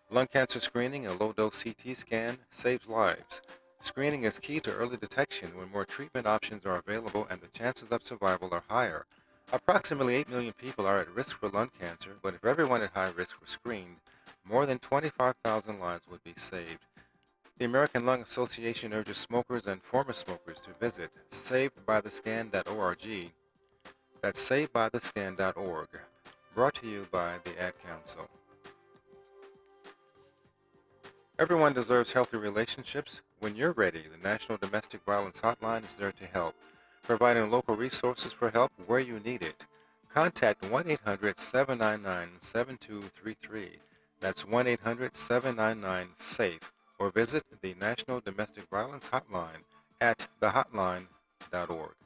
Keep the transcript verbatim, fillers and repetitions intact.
Lung cancer screening and low-dose C T scan saves lives. Screening is key to early detection when more treatment options are available and the chances of survival are higher. Approximately eight million people are at risk for lung cancer, but if everyone at high risk were screened, more than twenty-five thousand lives would be saved. The American Lung Association urges smokers and former smokers to visit saved by the scan dot org. That's saved by the scan dot org. Brought to you by the Ad Council. Everyone deserves healthy relationships. When you're ready, the National Domestic Violence Hotline is there to help, providing local resources for help where you need it. Contact one eight hundred seven nine nine seven two three three. That's one eight hundred seven nine nine SAFE, or visit the National Domestic Violence Hotline at the hotline dot org.